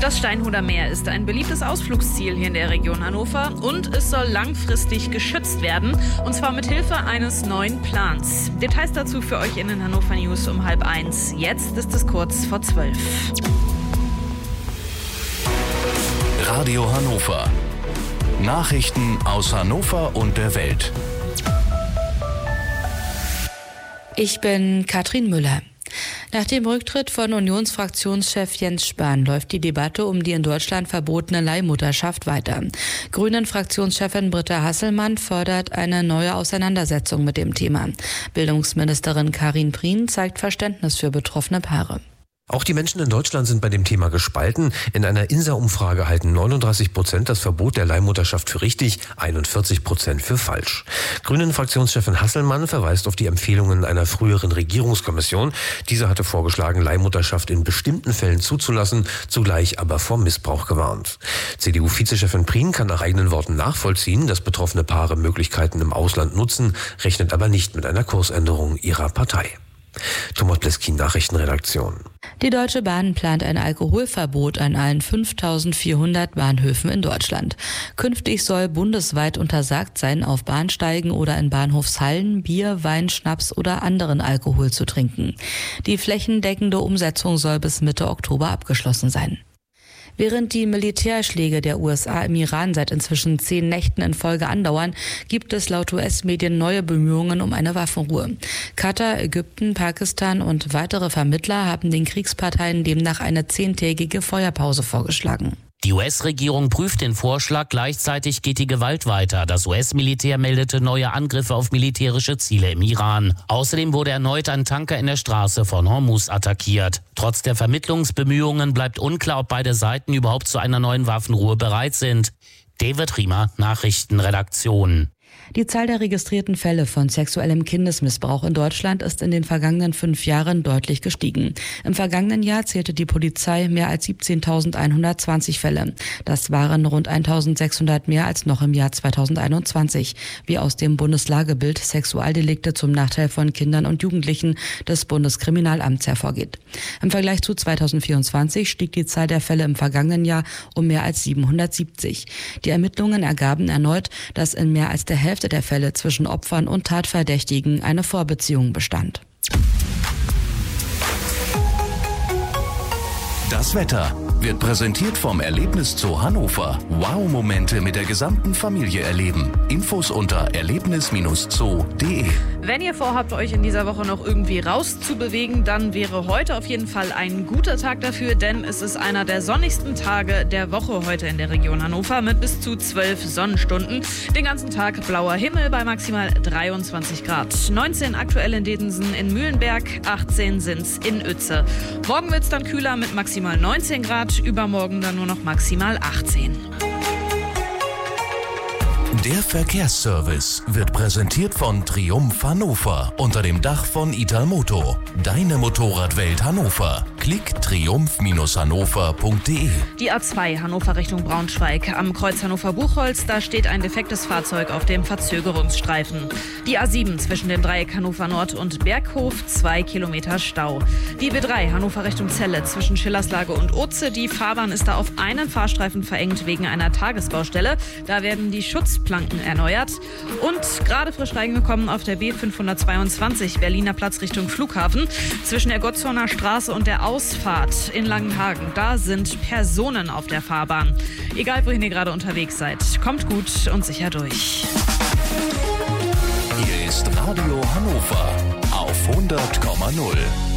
Das Steinhuder Meer ist ein beliebtes Ausflugsziel hier in der Region Hannover und es soll langfristig geschützt werden, und zwar mit Hilfe eines neuen Plans. Details dazu für euch in den Hannover News um 12:30. Jetzt ist es kurz vor 12. Radio Hannover. Nachrichten aus Hannover und der Welt. Ich bin Katrin Müller. Nach dem Rücktritt von Unionsfraktionschef Jens Spahn läuft die Debatte um die in Deutschland verbotene Leihmutterschaft weiter. Grünen-Fraktionschefin Britta Hasselmann fordert eine neue Auseinandersetzung mit dem Thema. Bildungsministerin Karin Prien zeigt Verständnis für betroffene Paare. Auch die Menschen in Deutschland sind bei dem Thema gespalten. In einer INSA-Umfrage halten 39% das Verbot der Leihmutterschaft für richtig, 41% für falsch. Grünen-Fraktionschefin Hasselmann verweist auf die Empfehlungen einer früheren Regierungskommission. Diese hatte vorgeschlagen, Leihmutterschaft in bestimmten Fällen zuzulassen, zugleich aber vor Missbrauch gewarnt. CDU-Vizechefin Prien kann nach eigenen Worten nachvollziehen, dass betroffene Paare Möglichkeiten im Ausland nutzen, rechnet aber nicht mit einer Kursänderung ihrer Partei. Thomas Bleskin, Nachrichtenredaktion. Die Deutsche Bahn plant ein Alkoholverbot an allen 5.400 Bahnhöfen in Deutschland. Künftig soll bundesweit untersagt sein, auf Bahnsteigen oder in Bahnhofshallen Bier, Wein, Schnaps oder anderen Alkohol zu trinken. Die flächendeckende Umsetzung soll bis Mitte Oktober abgeschlossen sein. Während die Militärschläge der USA im Iran seit inzwischen 10 Nächten in Folge andauern, gibt es laut US-Medien neue Bemühungen um eine Waffenruhe. Katar, Ägypten, Pakistan und weitere Vermittler haben den Kriegsparteien demnach eine 10-tägige Feuerpause vorgeschlagen. Die US-Regierung prüft den Vorschlag, gleichzeitig geht die Gewalt weiter. Das US-Militär meldete neue Angriffe auf militärische Ziele im Iran. Außerdem wurde erneut ein Tanker in der Straße von Hormuz attackiert. Trotz der Vermittlungsbemühungen bleibt unklar, ob beide Seiten überhaupt zu einer neuen Waffenruhe bereit sind. David Riemer, Nachrichtenredaktion. Die Zahl der registrierten Fälle von sexuellem Kindesmissbrauch in Deutschland ist in den vergangenen 5 Jahren deutlich gestiegen. Im vergangenen Jahr zählte die Polizei mehr als 17.120 Fälle. Das waren rund 1.600 mehr als noch im Jahr 2021, wie aus dem Bundeslagebild Sexualdelikte zum Nachteil von Kindern und Jugendlichen des Bundeskriminalamts hervorgeht. Im Vergleich zu 2024 stieg die Zahl der Fälle im vergangenen Jahr um mehr als 770. Die Ermittlungen ergaben erneut, dass in mehr als der Hälfte der Fälle zwischen Opfern und Tatverdächtigen eine Vorbeziehung bestand. Das Wetter wird präsentiert vom Erlebniszoo Hannover. Wow-Momente mit der gesamten Familie erleben. Infos unter erlebnis-zoo.de. Wenn ihr vorhabt, euch in dieser Woche noch irgendwie rauszubewegen, dann wäre heute auf jeden Fall ein guter Tag dafür, denn es ist einer der sonnigsten Tage der Woche heute in der Region Hannover mit bis zu 12 Sonnenstunden. Den ganzen Tag blauer Himmel bei maximal 23 Grad. 19 aktuell in Dedensen, in Mühlenberg, 18 sind's in Uetze. Morgen wird's dann kühler mit maximal 19 Grad, übermorgen dann nur noch maximal 18. Der Verkehrsservice wird präsentiert von Triumph Hannover unter dem Dach von Italmoto. Deine Motorradwelt Hannover. Klick triumph-hannover.de. Die A2 Hannover Richtung Braunschweig. Am Kreuz Hannover-Buchholz, da steht ein defektes Fahrzeug auf dem Verzögerungsstreifen. Die A7 zwischen dem Dreieck Hannover Nord und Berghof, 2 Kilometer Stau. Die B3 Hannover Richtung Celle zwischen Schillerslage und Oze. Die Fahrbahn ist da auf einen Fahrstreifen verengt wegen einer Tagesbaustelle. Da werden die Schutzplanken erneuert. Und gerade frisch reingekommen auf der B522 Berliner Platz Richtung Flughafen. Zwischen der Gottshorner Straße und der Ausfahrt in Langenhagen. Da sind Personen auf der Fahrbahn. Egal, wohin ihr gerade unterwegs seid, kommt gut und sicher durch. Hier ist Radio Hannover auf 100,0.